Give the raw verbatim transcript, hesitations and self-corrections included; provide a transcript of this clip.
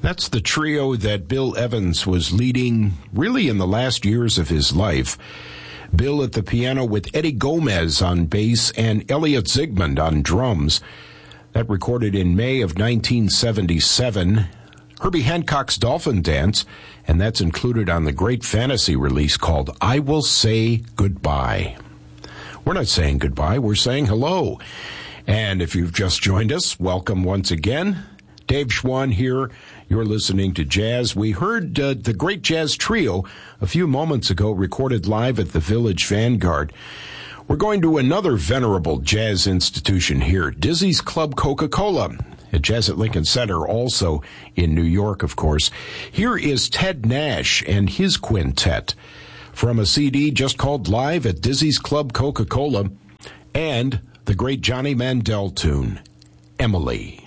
That's the trio that Bill Evans was leading really in the last years of his life. Bill at the piano with Eddie Gomez on bass and Elliot Zygmunt on drums. That recorded in May of nineteen seventy-seven. Herbie Hancock's Dolphin Dance, and that's included on the Great Fantasy release called I Will Say Goodbye. We're not saying goodbye, we're saying hello. And if you've just joined us, welcome once again. Dave Schwann here. You're listening to Jazz. We heard uh, the Great Jazz Trio a few moments ago, recorded live at the Village Vanguard. We're going to another venerable jazz institution here, Dizzy's Club Coca-Cola, at Jazz at Lincoln Center, also in New York, of course. Here is Ted Nash and his quintet from a C D just called Live at Dizzy's Club Coca-Cola, and the great Johnny Mandel tune, Emily.